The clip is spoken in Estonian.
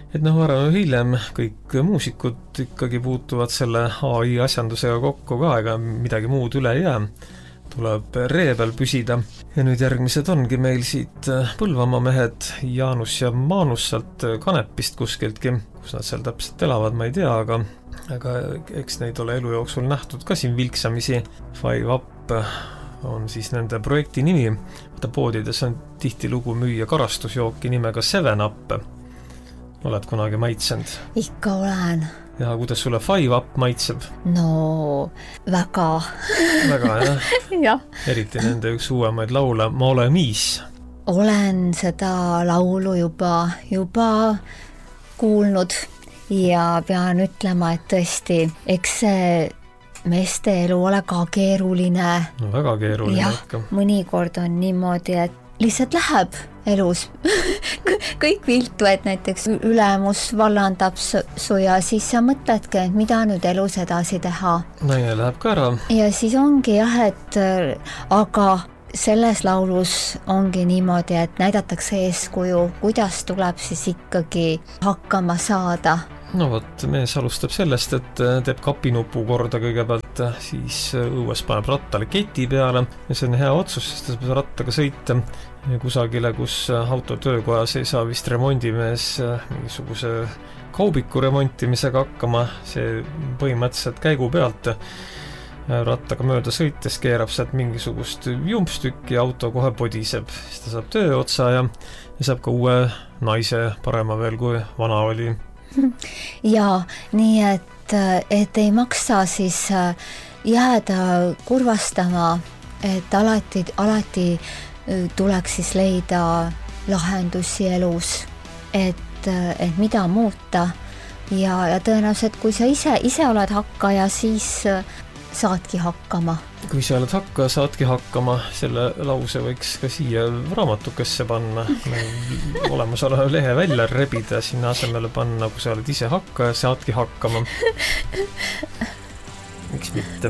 et noh, arvan, hiljem kõik muusikud ikkagi puutuvad selle AI asjandusega kokku ka, ega midagi muud üle ei jää. Tuleb ree peal püsida. Ja nüüd järgmised ongi meil siit Põlvamaa mehed Jaanus ja Maanus sealt Kanepist kuskiltki, kus nad seal täpselt elavad, ma ei tea, aga eks neid ole elu jooksul nähtud ka siin vilksamisi. Five Up on siis nende projekti nimi. Võtta poodides on tihtilugu müüa karastusjooki nimega Seven Up. Oled kunagi maitsenud? Ikka olen. Ja kuidas sulle Five Up maitseb? No, väga. Väga, jah? Jah. Eriti nende üks uuemaid laule Ma ole Miis. Olen seda laulu juba kuulnud ja pean ütlema, et tõesti, eks see meeste elu ole ka keeruline. No väga keeruline ja, ikka. Mõnikord on niimoodi, et lihtsalt läheb elus kõik viltu, et näiteks ülemus vallandab su ja siis sa mõtledki, et mida nüüd elus edasi teha. Naine läheb ka ära. Ja siis ongi jah, et aga selles laulus ongi niimoodi, et näidatakse eeskuju, kuidas tuleb siis ikkagi hakkama saada. No võt, mees alustab sellest, et teeb kapinupu korda kõigepealt, siis õues paneb rattale keti peale ja see on hea otsus, sest ta saab rattaga sõita kusagile, kus auto töökojas ei saa vist remondimees mingisuguse kaubiku remontimisega hakkama, see põhimõtteliselt käigu pealt rattaga mööda sõites keerab sealt mingisugust jumpstükki ja auto kohe podiseb, siis ta saab töö otsa ja saab ka uue naise, parema veel kui vana oli. Ja nii, et ei maksa siis jääda kurvastama, et alati tuleks siis leida lahendusi elus, et mida muuta ja tõenäoliselt, kui sa ise oled hakkaja, siis saadki hakkama. Kui sa oled hakkaja, saadki hakkama, selle lause võiks ka siia raamatukesse panna, olemasoleva lehe välja rebida, sinna asemele panna, kui sa oled ise hakkaja, saadki hakkama. Miks mitte?